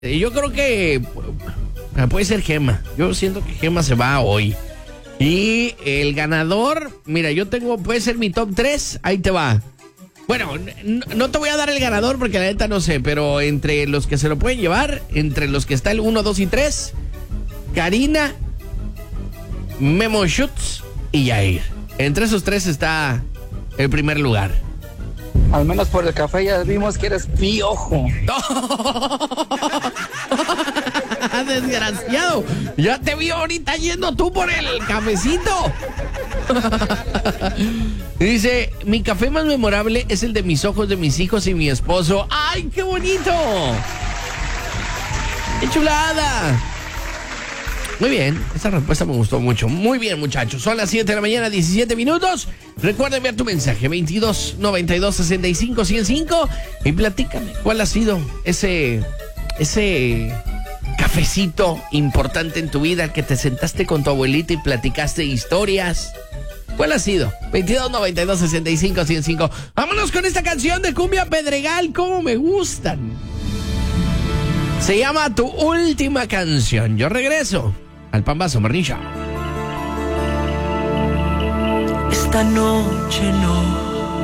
Yo creo que puede ser Gema. Yo siento que Gema se va hoy. Y el ganador, mira, puede ser mi top 3, ahí te va. Bueno, no te voy a dar el ganador porque la neta no sé, pero entre los que se lo pueden llevar, entre los que está el 1, 2 y 3, Karina, Memo Schutz y Yair. Entre esos 3 está el primer lugar. Al menos por el café ya vimos que eres piojo. Desgraciado, ya te vi ahorita yendo tú por el cafecito. Dice, mi café más memorable es el de mis ojos, de mis hijos y mi esposo. ¡Ay, qué bonito! ¡Qué chulada! Muy bien, esa respuesta me gustó mucho. Muy bien, muchachos, son las 7 de la mañana, 17 minutos. Recuerda enviar tu mensaje 22 92 65 105 y platícame cuál ha sido ese cafecito importante en tu vida, que te sentaste con tu abuelita y platicaste historias. ¿Cuál ha sido? 22 92 65 105. Vámonos con esta canción de Cumbia Pedregal, cómo me gustan. Se llama Tu Última Canción. Yo regreso al Pambazo Morning Show. Esta noche no